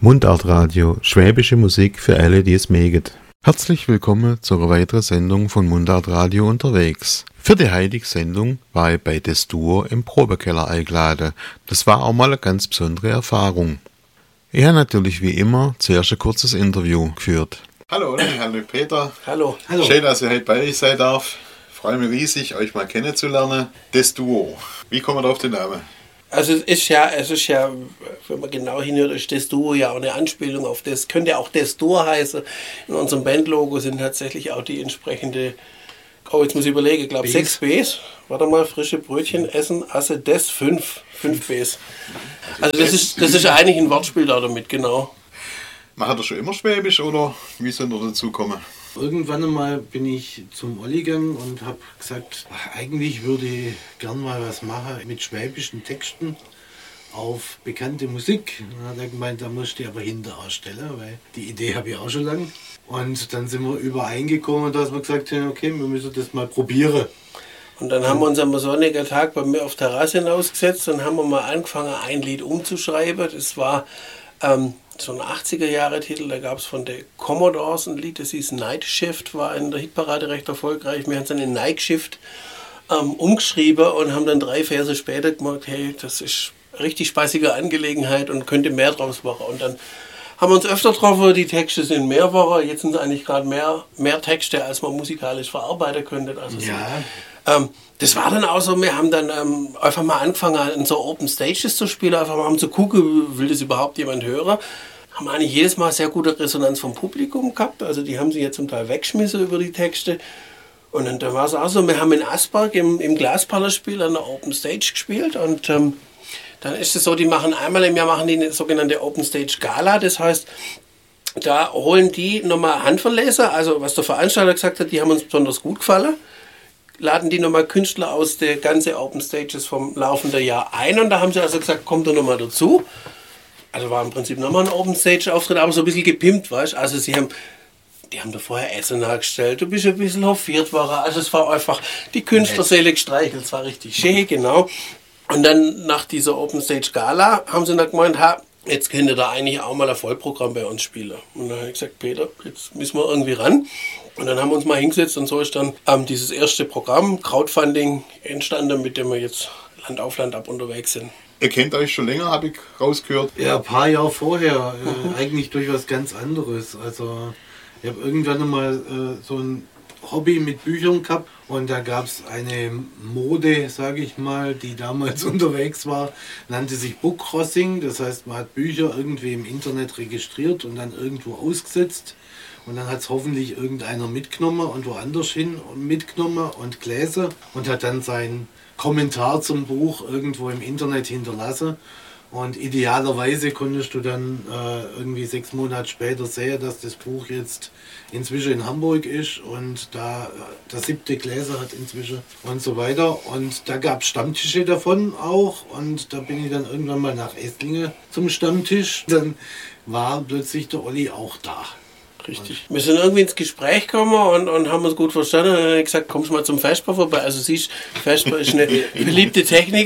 Mundartradio, schwäbische Musik für alle, die es mögen. Herzlich willkommen zu einer weiteren Sendung von Mundartradio unterwegs. Für die heutige Sendung war ich bei das Duo im Probekeller eingeladen. Das war auch mal eine ganz besondere Erfahrung. Ich habe natürlich wie immer zuerst ein kurzes Interview geführt. Hallo Peter. Hallo. Schön, dass ich heute bei euch sein darf. Ich freue mich riesig, euch mal kennenzulernen. Das Duo. Wie kommen wir da auf den Namen? Also es ist ja, wenn man genau hinhört, ist das Duo ja auch eine Anspielung auf das, könnte auch das Duo heißen. In unserem Bandlogo sind tatsächlich auch die entsprechende, jetzt muss ich überlegen, ich glaube 6 Bs. Warte mal, frische Brötchen essen, also das 5 Bs. Also das ist eigentlich ein Wortspiel da damit, genau. Macht ihr schon immer Schwäbisch oder wie sind ihr dazu gekommen? Irgendwann einmal bin ich zum Olli gegangen und habe gesagt, eigentlich würde ich gern mal was machen mit schwäbischen Texten auf bekannte Musik. Dann hat er gemeint, da musst du aber hinter ausstellen, weil die Idee habe ich auch schon lange. Und dann sind wir übereingekommen, dass wir gesagt haben, okay, wir müssen das mal probieren. Und dann haben wir uns am sonnigen Tag bei mir auf der Terrasse hinausgesetzt und haben wir mal angefangen, ein Lied umzuschreiben. Das war so ein 80er-Jahre-Titel, da gab es von der Commodores ein Lied, das hieß Night Shift, war in der Hitparade recht erfolgreich. Wir haben es dann in Night Shift umgeschrieben und haben dann 3 Verse später gemerkt, hey, das ist eine richtig spaßige Angelegenheit und könnte mehr draus machen. Und dann haben wir uns öfter getroffen, die Texte sind mehrere, jetzt sind es eigentlich gerade mehr Texte, als man musikalisch verarbeiten könnte. Also ja. Das war dann auch so, wir haben dann einfach mal angefangen, in so Open Stages zu spielen, einfach mal zu gucken, will das überhaupt jemand hören. Haben eigentlich jedes Mal sehr gute Resonanz vom Publikum gehabt, also die haben sich jetzt zum Teil weggeschmissen über die Texte. Und dann war es auch so, wir haben in Asberg im Glasparlerspiel an der Open Stage gespielt und dann ist es so, die machen einmal im Jahr eine sogenannte Open Stage Gala, das heißt, da holen die nochmal Handverleser, also was der Veranstalter gesagt hat, die haben uns besonders gut gefallen, laden die nochmal Künstler aus der ganzen Open Stages vom laufenden Jahr ein und da haben sie also gesagt, kommt doch nochmal dazu. Also war im Prinzip nochmal ein Open Stage Auftritt, aber so ein bisschen gepimpt, weißt du, also die haben da vorher Essen nachgestellt, du bist ein bisschen hofiert worden, also es war einfach die Künstlerseele gestreichelt, es war richtig schön, genau. Und dann nach dieser Open Stage Gala haben sie dann gemeint, jetzt könnt ihr da eigentlich auch mal ein Vollprogramm bei uns spielen. Und dann habe ich gesagt, Peter, jetzt müssen wir irgendwie ran. Und dann haben wir uns mal hingesetzt und so ist dann dieses erste Programm, Crowdfunding, entstanden, mit dem wir jetzt Land auf Land ab unterwegs sind. Ihr kennt euch schon länger, habe ich rausgehört. Ja, ein paar Jahre vorher, eigentlich durch was ganz anderes. Also ich habe irgendwann mal so ein Hobby mit Büchern gehabt und da gab es eine Mode, sage ich mal, die damals unterwegs war, nannte sich Bookcrossing. Das heißt, man hat Bücher irgendwie im Internet registriert und dann irgendwo ausgesetzt und dann hat es hoffentlich irgendeiner mitgenommen und woanders hin mitgenommen und gelesen und hat dann seinen Kommentar zum Buch irgendwo im Internet hinterlassen. Und idealerweise konntest du dann irgendwie 6 Monate später sehen, dass das Buch jetzt inzwischen in Hamburg ist und da der 7. Gläser hat inzwischen und so weiter. Und da gab es Stammtische davon auch und da bin ich dann irgendwann mal nach Esslingen zum Stammtisch. Dann war plötzlich der Olli auch da. Richtig. Wir sind irgendwie ins Gespräch gekommen und haben uns gut verstanden. Und dann habe ich gesagt, kommst du mal zum Vesper vorbei. Also siehst, Vesper ist eine beliebte Technik.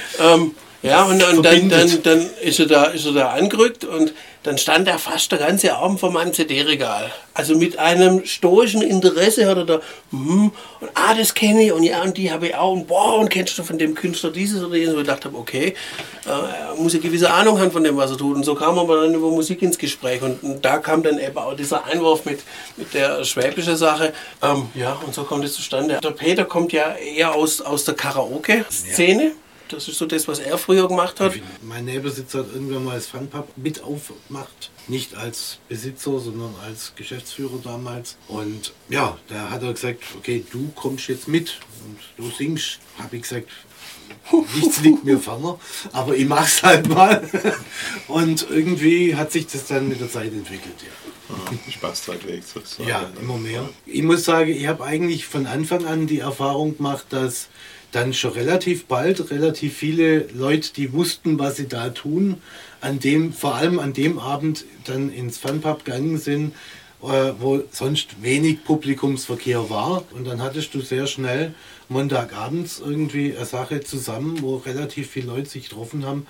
Ja, und dann ist er da angerückt und dann stand er fast der ganze Abend vor meinem CD-Regal. Also mit einem stoischen Interesse hat er da, und das kenne ich und ja, und die habe ich auch und boah, und kennst du von dem Künstler dieses oder jenes? Und ich dachte, okay, er muss eine gewisse Ahnung haben von dem, was er tut. Und so kam er dann über Musik ins Gespräch und da kam dann eben auch dieser Einwurf mit der schwäbischen Sache. Ja, und so kommt es zustande. Der Peter kommt ja eher aus der Karaoke-Szene. Ja. Das ist so das, was er früher gemacht hat. Mein Nebenbesitzer hat irgendwann mal das Funpub mit aufgemacht. Nicht als Besitzer, sondern als Geschäftsführer damals. Und ja, da hat er gesagt, okay, du kommst jetzt mit und du singst. Habe ich gesagt, nichts liegt mir ferner, aber ich mach's halt mal. Und irgendwie hat sich das dann mit der Zeit entwickelt, ja. Spaß weg sozusagen. Ja, immer mehr. Ich muss sagen, ich habe eigentlich von Anfang an die Erfahrung gemacht, dass dann schon relativ bald relativ viele Leute, die wussten, was sie da tun, vor allem an dem Abend dann ins Funpub gegangen sind, wo sonst wenig Publikumsverkehr war. Und dann hattest du sehr schnell Montagabends irgendwie eine Sache zusammen, wo relativ viele Leute sich getroffen haben,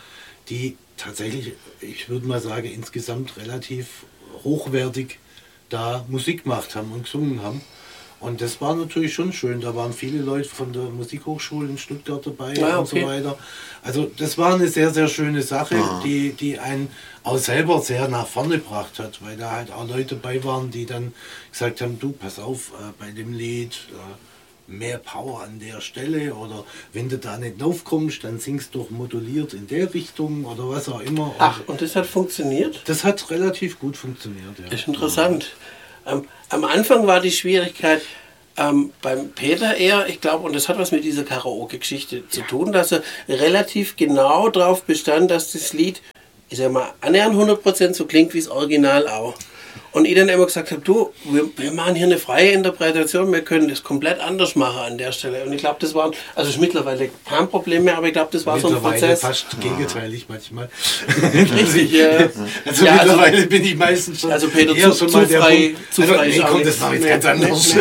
die tatsächlich, ich würde mal sagen, insgesamt relativ hochwertig da Musik gemacht haben und gesungen haben. Und das war natürlich schon schön. Da waren viele Leute von der Musikhochschule in Stuttgart dabei und so weiter. Also das war eine sehr, sehr schöne Sache, die einen auch selber sehr nach vorne gebracht hat, weil da halt auch Leute dabei waren, die dann gesagt haben, du, pass auf, bei dem Lied mehr Power an der Stelle, oder wenn du da nicht draufkommst, dann singst du doch moduliert in der Richtung oder was auch immer. Ach, und das hat funktioniert? Das hat relativ gut funktioniert, ja. Das ist interessant. Am Anfang war die Schwierigkeit beim Peter eher, ich glaube, und das hat was mit dieser Karaoke-Geschichte zu tun, dass er relativ genau darauf bestand, dass das Lied, ich sag mal, annähernd 100% so klingt wie das Original auch. Und ich dann immer gesagt habe, du, wir machen hier eine freie Interpretation, wir können das komplett anders machen an der Stelle. Und ich glaube, das war, also ist mittlerweile kein Problem mehr, aber ich glaube, das war so ein Prozess. Fast gegenteilig manchmal. Richtig, ja. Also ja, mittlerweile bin ich meistens schon. Also Peter, zu frei. Nee, komm, das war jetzt ganz anders.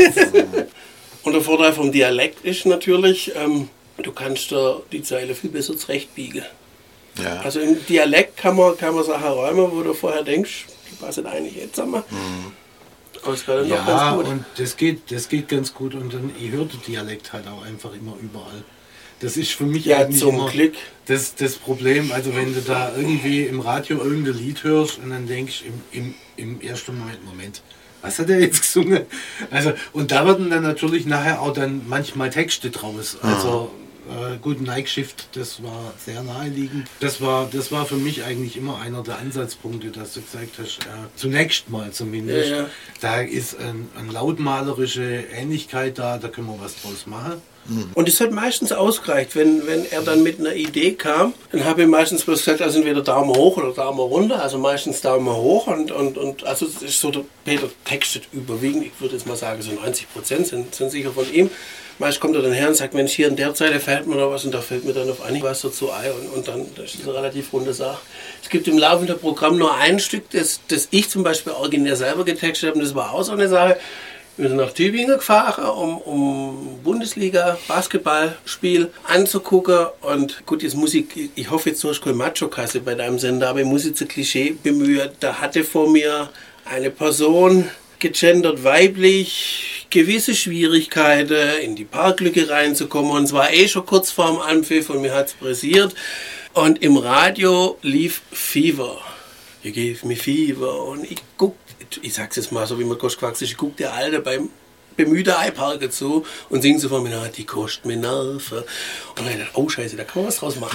Und der Vorteil vom Dialekt ist natürlich, du kannst die Zeile viel besser zurechtbiegen. Ja. Also im Dialekt kann man Sachen räumen, wo du vorher denkst, die passen eigentlich jetzt zusammen. Aber es geht noch ganz gut. Und das geht ganz gut. Und dann, ich höre den Dialekt halt auch einfach immer überall. Das ist für mich eigentlich immer das Problem. Also wenn du da irgendwie im Radio irgendein Lied hörst und dann denkst im ersten Moment, was hat er jetzt gesungen? Also, und da werden dann natürlich nachher auch dann manchmal Texte draus. Also gut, Night Shift, das war sehr naheliegend. Das war für mich eigentlich immer einer der Ansatzpunkte, dass du gesagt hast, zunächst mal zumindest, ja. Da ist eine lautmalerische Ähnlichkeit da können wir was draus machen. Und es hat meistens ausgereicht, wenn er dann mit einer Idee kam, dann habe ich meistens bloß gesagt, also entweder Daumen hoch oder Daumen runter, also meistens Daumen hoch und also es ist so, der Peter textet überwiegend, ich würde jetzt mal sagen, so 90% sind sicher von ihm. Meist kommt er dann her und sagt, Mensch, hier in der Zeile fällt mir noch was und da fällt mir dann auf Anhieb was dazu ein und dann das ist eine relativ runde Sache. Es gibt im laufenden Programm nur ein Stück, das ich zum Beispiel originär selber getextet habe und das war auch so eine Sache. Wir sind nach Tübingen gefahren, um Bundesliga-Basketballspiel anzugucken. Und gut, jetzt muss ich hoffe, jetzt hast du keine Macho-Kasse bei deinem Sender, aber ich muss jetzt ein Klischee bemühen. Da hatte vor mir eine Person, gegendert weiblich, gewisse Schwierigkeiten, in die Parklücke reinzukommen. Und zwar schon kurz vorm Anpfiff und mir hat es pressiert. Und im Radio lief Fever. You gave me fever. Und ich sag's jetzt mal so, wie man Koschquax ist, ich guck der Alte beim bemühter Eiparke zu und singt so von mir, die kostet mir Nerven. Und ich dachte, oh Scheiße, da kann man was draus machen.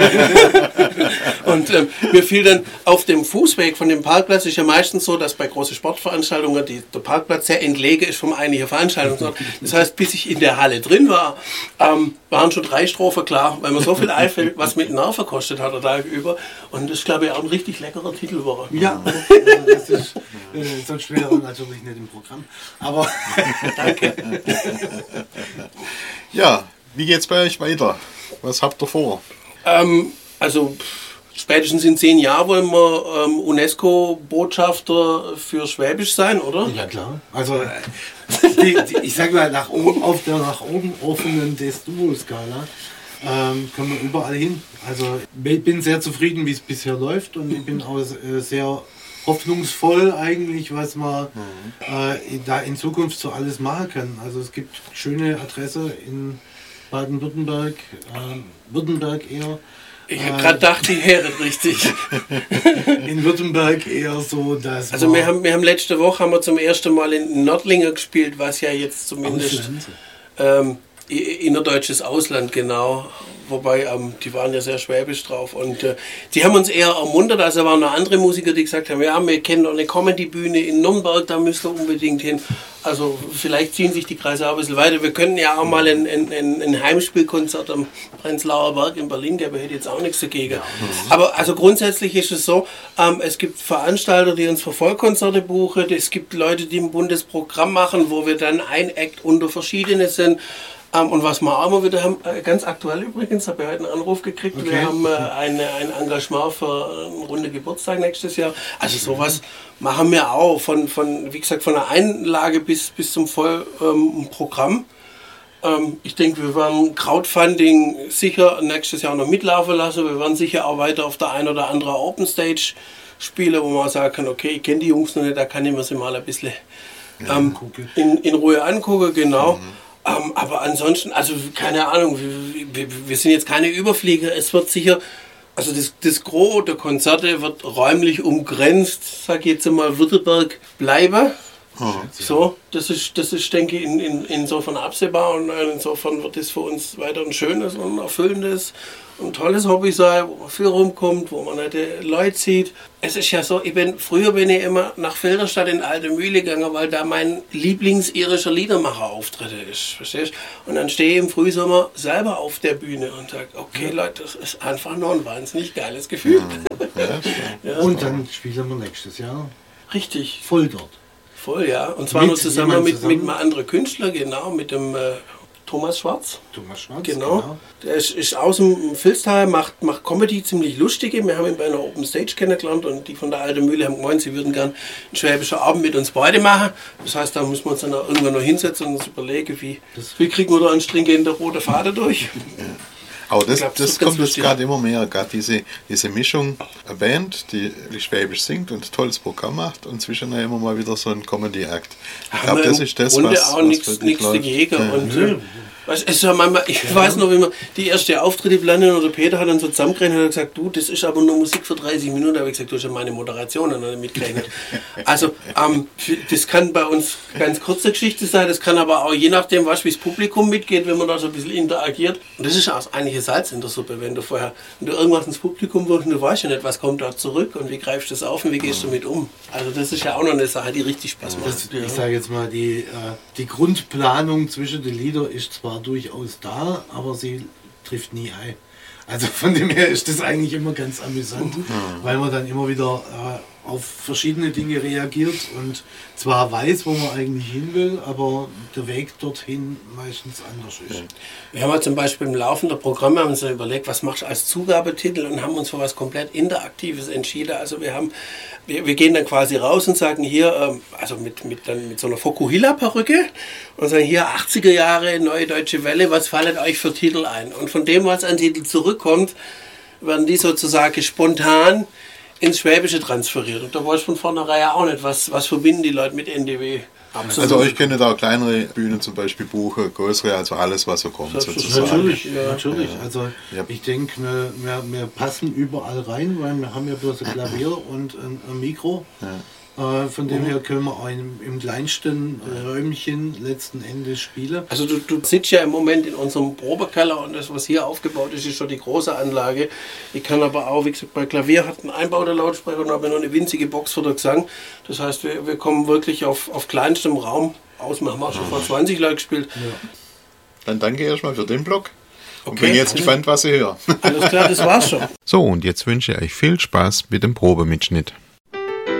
Und mir fiel dann auf dem Fußweg von dem Parkplatz, ist ja meistens so, dass bei großen Sportveranstaltungen der Parkplatz sehr entlegen ist vom eigentlichen Veranstaltungsort. Das heißt, bis ich in der Halle drin war, waren schon 3 Strophen klar, weil man so viel einfällt, was mit Nerven kostet hat er da über. Und das ist, glaube ich, auch ein richtig leckerer Titel war. Ja, das ist, sonst wäre er natürlich nicht im Programm. Aber danke. Ja, wie geht's bei euch weiter? Was habt ihr vor? Also spätestens in 10 Jahren wollen wir UNESCO-Botschafter für Schwäbisch sein, oder? Ja klar. Also ich sag mal, auf der nach oben offenen Destuo-Skala können wir überall hin. Also ich bin sehr zufrieden, wie es bisher läuft und ich bin auch sehr hoffnungsvoll eigentlich, was man da in Zukunft so alles machen kann. Also es gibt schöne Adresse in Baden-Württemberg, Württemberg eher. Ich habe gerade gedacht, die Heret richtig. In Württemberg eher so, dass also wir haben letzte Woche zum ersten Mal in Nördlingen gespielt, was ja jetzt zumindest innerdeutsches Ausland, genau. Wobei, die waren ja sehr schwäbisch drauf und die haben uns eher ermuntert, also waren noch andere Musiker, die gesagt haben, ja, wir kennen doch eine Comedy-Bühne in Nürnberg, da müsst ihr unbedingt hin. Also vielleicht ziehen sich die Kreise auch ein bisschen weiter. Wir könnten ja auch mal ein Heimspielkonzert am Prenzlauer Berg in Berlin geben, hätte jetzt auch nichts dagegen. Ja. Aber also grundsätzlich ist es so, es gibt Veranstalter, die uns für Vollkonzerte buchen, es gibt Leute, die ein Bundesprogramm machen, wo wir dann ein Act unter verschiedene sind. Und was wir auch immer wieder haben, ganz aktuell übrigens, habe ich heute einen Anruf gekriegt, okay. Wir haben ein Engagement für einen runden Geburtstag nächstes Jahr. Also sowas machen wir auch, wie gesagt, von der Einlage bis zum Vollprogramm. Ich denke, wir werden Crowdfunding sicher nächstes Jahr noch mitlaufen lassen. Wir werden sicher auch weiter auf der ein oder andere Open Stage spielen, wo man sagen kann, okay, ich kenne die Jungs noch nicht, da kann ich mir sie mal ein bisschen in Ruhe angucken, genau. Aber ansonsten, also keine Ahnung, wir sind jetzt keine Überflieger. Es wird sicher, also das Gros der Konzerte wird räumlich umgrenzt, sag ich jetzt mal, Württemberg bleiben. So, das ist, denke ich, insofern absehbar und insofern wird es für uns weiter ein schönes und erfüllendes und tolles Hobby sein, wo man viel rumkommt, wo man nette Leute sieht. Es ist ja so, früher bin ich immer nach Filderstadt in Alte Mühle gegangen, weil da mein Lieblings-irischer Liedermacher auftritt ist, verstehst du? Und dann stehe ich im Frühsommer selber auf der Bühne und sage, okay Leute, das ist einfach nur ein wahnsinnig geiles Gefühl. Ja. Und dann spielen wir nächstes Jahr richtig voll dort. Voll, ja. Und zwar nur zusammen mit einem anderen Künstler, genau, mit dem Thomas Schwarz. Thomas Schwarz, genau. Der ist aus dem Vilstal, macht Comedy ziemlich lustige. Wir haben ihn bei einer Open Stage kennengelernt und die von der Alten Mühle haben gemeint, sie würden gerne einen schwäbischen Abend mit uns beide machen. Das heißt, da müssen wir uns dann auch irgendwann noch hinsetzen und uns überlegen, wie kriegen wir da einen stringenten roten Faden durch. Ja. Aber das kommt jetzt gerade immer mehr, gerade diese Mischung, eine Band, die schwäbisch singt und ein tolles Programm macht und zwischendurch immer mal wieder so ein Comedy-Act. Ich glaube, das ist das, was auch nichts dagegen. Ja. Und, es ist ja manchmal, ich weiß noch, wie wir die erste Auftritte planen oder Peter hat dann so zusammengerechnet und hat gesagt, du, das ist aber nur Musik für 30 Minuten. Da habe ich gesagt, du hast ja meine Moderation noch nicht mitgerechnet. Also das kann bei uns ganz kurze Geschichte sein, das kann aber auch je nachdem, wie das Publikum mitgeht, wenn man da so ein bisschen interagiert. Und das ist auch eigentlich ein Salz in der Suppe, wenn du irgendwas ins Publikum wirst und du weißt ja nicht, was kommt da zurück und wie greifst du das auf und wie gehst du damit um. Also das ist ja auch noch eine Sache, die richtig Spaß macht. Ich sage jetzt mal, die Grundplanung zwischen den Liedern ist zwar durchaus da, aber sie trifft nie ein. Also von dem her ist das eigentlich immer ganz amüsant, weil man dann immer wieder auf verschiedene Dinge reagiert und zwar weiß, wo man eigentlich hin will, aber der Weg dorthin meistens anders ist. Wir haben ja zum Beispiel im Laufe der Programme haben uns überlegt, was machst du als Zugabetitel und haben uns für was komplett Interaktives entschieden. Also wir gehen dann quasi raus und sagen hier, also mit so einer Fokuhila-Perücke und sagen hier 80er Jahre, Neue Deutsche Welle, was fallen euch für Titel ein? Und von dem, was an Titel zurückkommt, werden die sozusagen spontan ins Schwäbische transferiert. Und da war ich von vornherein auch nicht, was verbinden die Leute mit NDW. Absolut. Also euch können da kleinere Bühnen zum Beispiel buchen, größere, also alles, was so kommt. Natürlich. Also ich denke, wir passen überall rein, weil wir haben ja bloß ein Klavier und ein Mikro. Ja. Von dem her können wir auch im kleinsten Räumchen letzten Endes spielen. Also du sitzt ja im Moment in unserem Probekeller und das, was hier aufgebaut ist, ist schon die große Anlage. Ich kann aber auch, wie gesagt, bei Klavier hat ein einbauter Lautsprecher und habe noch eine winzige Box für den Gesang. Das heißt, wir kommen wirklich auf kleinstem Raum aus. Wir haben auch schon vor 20 Leuten gespielt. Ja. Dann danke erstmal für den Blog. Und bin jetzt gespannt, was ihr hört. Alles klar, das war's schon. So, und jetzt wünsche ich euch viel Spaß mit dem Probemitschnitt.